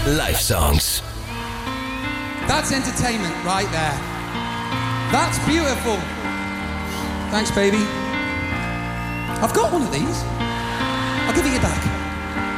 Live songs. That's entertainment right there. That's beautiful. Thanks, baby. I've got one of these. I'll give it you back.